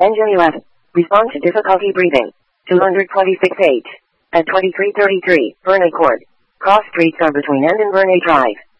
Engine 11. Respond to difficulty breathing. 226H. At 2333, Vernay Court. Cross streets are between End and Vernay Drive.